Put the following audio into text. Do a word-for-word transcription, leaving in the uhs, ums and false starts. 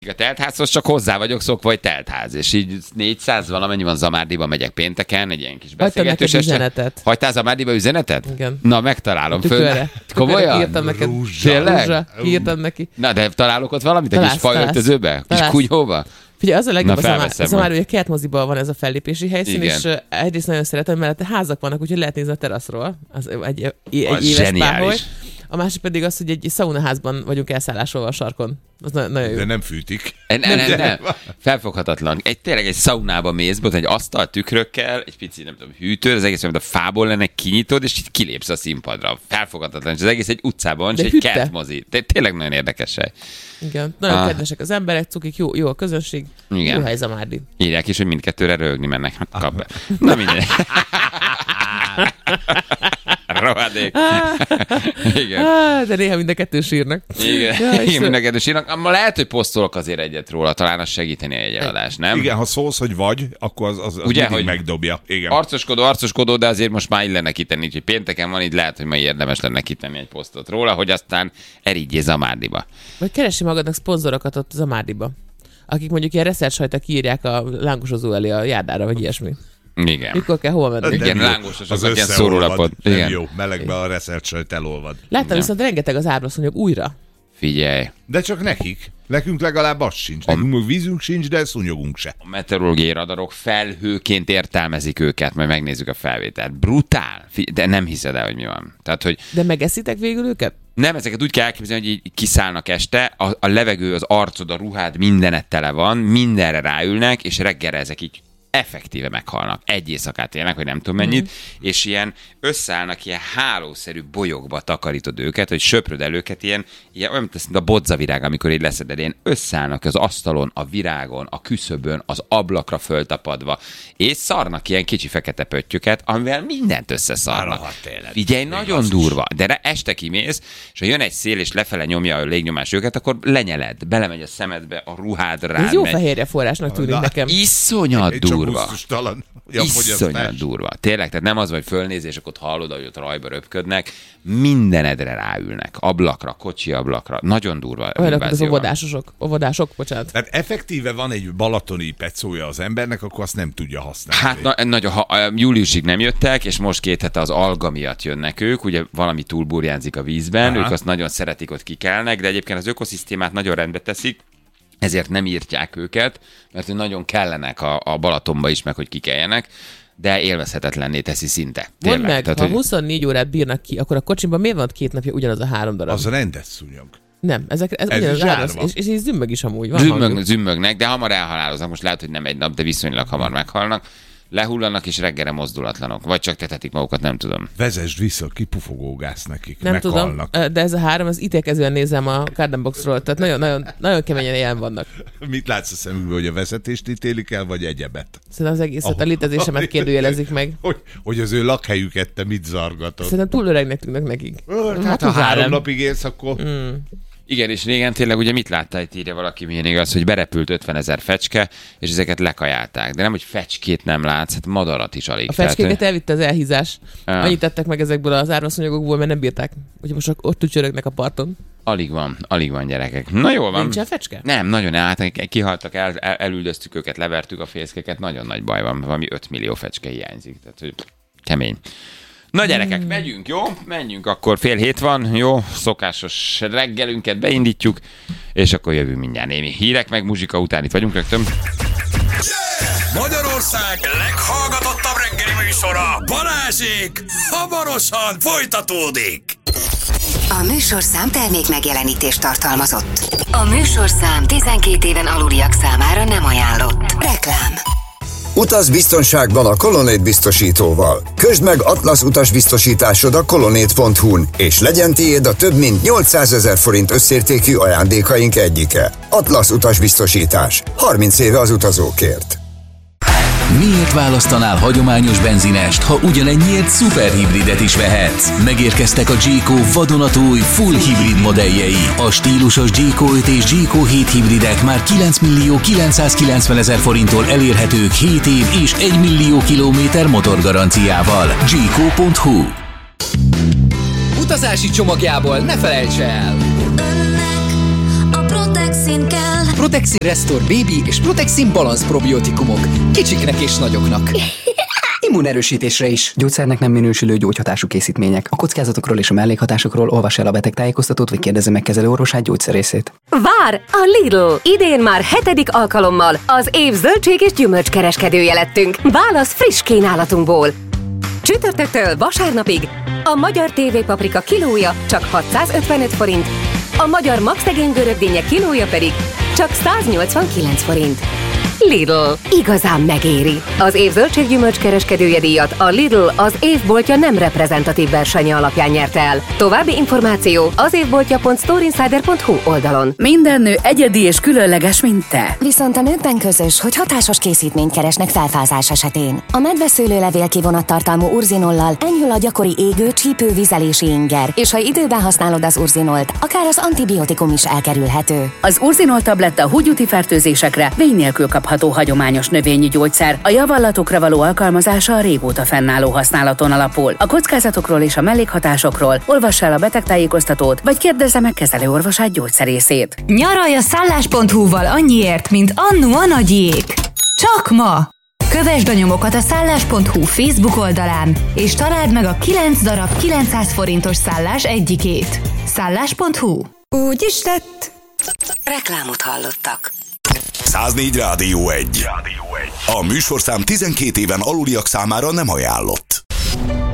A teltházhoz csak hozzá vagyok szokva, hogy teltház, és így négyszáz valamennyi van Zamárdiba, megyek pénteken, egy ilyen kis beszélgetős. Hagytam neked üzenetet. Hagytál Zamárdiba üzenetet? Igen. Na, megtalálom. Föl. Komolyan? Írtam neked. Tényleg? Írtam neki. Na, de találok ott valamit? Találsz, egy kis fajöltözőbe? Kis kunyhóba? Figyelj, az a legjobb, Na, az a már, hogy a kertmoziban van ez a fellépési helyszín, igen. és uh, egyrészt nagyon szeretem, mert házak vannak, úgyhogy lehet nézni a teraszról. Az egy, egy, egy az éves zseniális. páholy. A másik pedig az, hogy egy szaunaházban vagyunk elszállásolva a sarkon. Az na- nagyon jó. De nem fűtik. Nem, nem, nem, nem. Felfoghatatlan. Egy, tényleg egy szaunába mész, ott egy asztal tükrökkel, egy pici, nem tudom, hűtő, az egész, mint a fából lenne, kinyitod, és így kilépsz a színpadra. Felfoghatatlan. És az egész egy utcában, és egy kertmozi. Tényleg nagyon érdekes hely. Igen. Nagyon ah. kedvesek az emberek, cukik, jó, jó a közönség. Igen. Jó hely Zamárdi. Írják is, hogy mindkettőre röhögni mennek. Hát kap be. Na mindegy. Rohadék. Igen. Ah, de néha mind a kettő sírnak. Igen, ja, igen mind a kettő sírnak. Ma lehet, hogy posztolok azért egyet róla, talán az segíteni egy eladást, nem? Igen, ha szólsz, hogy vagy, akkor az, az, az ugye, mindig hogy megdobja. Igen. Arcoskodó, arcoskodó, de azért most már illene kitenni, hogy pénteken van, itt lehet, hogy ma érdemes lenne kitenni egy posztot róla, hogy aztán erigyél Zamárdiba. Vagy keresi magadnak szponzorokat ott Zamárdiba, akik mondjuk ilyen reszeltsajta kiírják a lángosozó elé a járdára, vagy ilyesmi. Igen. Mikor kell hova menni? Igen, lángos, az ilyen szórólapod. Nem Igen. jó, melegbe a reszelt sajt elolvad. Láttam viszont rengeteg az ábraszonyok újra. Figyelj. De csak nekik. Nekünk legalább az sincs. Nekünk a... vízünk sincs, de szúnyogunk se. A meteorológiai radarok felhőként értelmezik őket, majd megnézzük a felvételt. Brutál. De nem hiszed el, hogy mi van. Tehát, hogy... De megeszitek végül őket? Nem, ezeket úgy kell elképzelni, hogy így kiszállnak este, a, a levegő, az arcod, a ruhád, mindenet tele van, mindenre ráülnek, és reggelre ezek így effektíve meghalnak. Egy éjszakát élnek, vagy nem tudom mennyit, mm. és ilyen összeállnak ilyen hálószerű bolyokba takarítod őket, hogy söpröd el őket, ilyen, ilyen olyan, mint a bodzavirág, amikor így leszeded, ilyen összeállnak az asztalon, a virágon, a küszöbön, az ablakra föltapadva, és szarnak ilyen kicsi fekete pöttyöket, amivel mindent összeszarnak. Figyelj, nagyon durva, de este kimész, és ha jön egy szél, és lefele nyomja a légnyomás őket, akkor lenyeled, belemegy a szemedbe, a ruhád rád. Ez jó fehérje forrásnak tűnik nekem. Iszonyat durva. Gusztustalan. Iszonyat durva. Tényleg, tehát nem az, hogy fölnézés, akkor hallod, hogy ott rajba röpködnek, mindenedre ráülnek, ablakra, kocsi ablakra. Nagyon durva. Olyanok, az óvodásosok, óvodások, bocsánat. Tehát effektíve van egy balatoni pecója az embernek, akkor azt nem tudja használni. Hát na, nagyon, ha, júliusig nem jöttek, és most két hete az alga miatt jönnek ők, ugye valami túlburjánzik a vízben, aha. Ők azt nagyon szeretik, ott kikelnek, de egyébként az ökoszisztémát nagyon rendbe teszik, ezért nem írtják őket, mert nagyon kellenek a, a Balatonba is, meg hogy kikeljenek, de élvezhetetlenné teszi szinte. Mondd meg, tehát, ha hogy... huszonnégy órát bírnak ki, akkor a kocsimban miért van két napja ugyanaz a három darab? Az rendes szúnyog. Nem, ezek, ez, ez ugyanaz áraz, és, és így zümmög is amúgy. Van Zümmög, zümmögnek, de hamar elhaláloznak. Most lehet, hogy nem egy nap, de viszonylag hamar meghalnak. Lehullanak és reggelre mozdulatlanok. Vagy csak tetetik magukat, nem tudom. Vezesd vissza, kipufogógász nekik, nem meghalnak. tudom, de ez a három, az ítélkezően nézem a Cardboxról, tehát nagyon, nagyon, nagyon keményen ilyen vannak. Mit látsz a szemükből, hogy a vezetést ítélik el, vagy egyebet? Szerintem az egészet, a létezésemet kérdőjelezik meg. Hogy, hogy az ő lakhelyüket te mit zargatod? Szerintem túl öregnek tűnnek nekik. Hát, hát ha három napig élsz, akkor... Mm. Igen, és régen tényleg ugye mit láttál, itt írja valaki, milyen igaz, hogy berepült ötvenezer fecske, és ezeket lekajálták. De nem, hogy fecskét nem látsz, hát madarat is alig. A fecskéket tehát, elvitte az elhízás. Uh, Annyit tettek meg ezekből az árvaszonyagokból, mert nem bírták. Úgyhogy most ott tücsörögnek a parton. Alig van, alig van gyerekek. Na jól van. Nincsen fecske? Nem, nagyon át, kihaltak, el, el, elüldöztük őket, levertük a fészkeket, nagyon nagy baj van, valami öt millió fecske hiányzik. Tehát, hogy kemény. Na gyerekek, megyünk, jó? Menjünk, akkor fél hét van, jó? Szokásos reggelünket beindítjuk, és akkor jövünk mindjárt némi hírek, meg muzsika után itt vagyunk rögtön. Magyarország leghallgatottabb reggeli műsora, Balázsék, hamarosan folytatódik. A műsorszám termék megjelenítést tartalmazott. A műsorszám tizenkét éven aluliak számára nem ajánlott. Reklám. Utaz biztonságban a Colonnade biztosítóval. Közd meg Atlasz utasbiztosításod a colonnade pont hu-n, és legyen tiéd a több mint nyolcszázezer forint összértékű ajándékaink egyike. Atlasz utasbiztosítás. harminc éve az utazókért. Miért választanál hagyományos benzinest, ha ugyanennyiért szuperhibridet is vehetsz? Megérkeztek a Jayco vadonatúj full hibrid modelljei. A stílusos Jayco öt és Jayco hét hibridek már kilenc millió kilencszázkilencven ezer forinttól elérhetők hét év és egy millió kilométer motorgaranciával. Jayco pont hu. Utazási csomagjából ne felejts el! Önnek a Protexin kell. Protexin Restore Baby és Protexin Balance probiotikumok. Kicsiknek és nagyoknak. Immunerősítésre is. Gyógyszernek nem minősülő gyógyhatású készítmények. A kockázatokról és a mellékhatásokról olvass el a betegtájékoztatót, vagy kérdezze meg kezelőorvosát, gyógyszerészét. Vár a Lidl! Idén már hetedik alkalommal az év zöldség és gyümölcskereskedője lettünk. Válasz friss kínálatunkból. Csütörtöktől vasárnapig a magyar tévépaprika kilója csak hatszázötvenöt forint, a magyar Max szegény görögdínyek kilója pedig csak száznyolcvankilenc forint. Lidl. Igazán megéri. Az év zöldséggyümölcs kereskedője díjat a Lidl az évboltja nem reprezentatív versenye alapján nyerte el. További információ az évboltja pont storeinsider pont hu oldalon. Minden nő egyedi és különleges, mint te. Viszont a nőkben közös, hogy hatásos készítményt keresnek felfázás esetén. A medveszőlőlevél kivonattartalmú urzinollal enyhül a gyakori égő, csípő, vizelési inger, és ha időben használod az urzinolt, akár az antibiotikum is elkerülhető. Az urzinol tabletta húgyúti fertőzésekre vény nélkül kapható hagyományos növényi gyógyszer. A javallatokra való alkalmazása a régóta fennálló használaton alapul. A kockázatokról és a mellékhatásokról olvass el a betegtájékoztatót, vagy kérdezze meg kezelőorvosát, gyógyszerészét. Nyaralj a szállás pont hu-val annyiért, mint annu a nagyiék. Csak ma! Kövesd a nyomokat a szállás pont hu Facebook oldalán, és találd meg a kilenc darab kilencszáz forintos szállás egyikét. szállás pont hu. Úgy is tett. Reklámot hallottak. száznégy Rádió egy. A műsorszám tizenkét éven aluliak számára nem ajánlott.